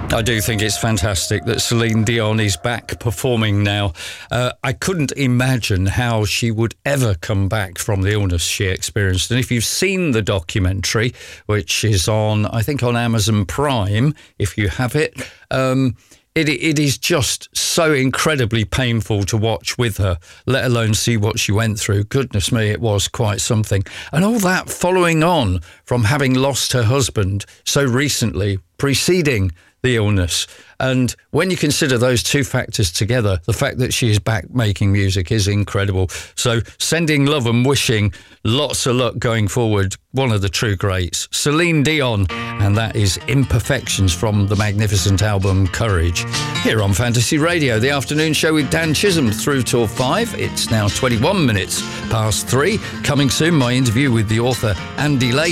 I do think it's fantastic that Celine Dion is back performing now. I couldn't imagine how she would ever come back from the illness she experienced. And if you've seen the documentary, which is on, I think, on Amazon Prime, if you have it, it is just so incredibly painful to watch with her, let alone see what she went through. Goodness me, it was quite something. And all that following on from having lost her husband so recently, preceding the illness. And when you consider those two factors together, the fact that she is back making music is incredible. So sending love and wishing lots of luck going forward. One of the true greats, Celine Dion, and that is Imperfections from the magnificent album Courage. Here on Fantasy Radio, the afternoon show with Dan Chisholm through till 5. It's now 21 minutes past 3. Coming soon, my interview with the author Andy Lay.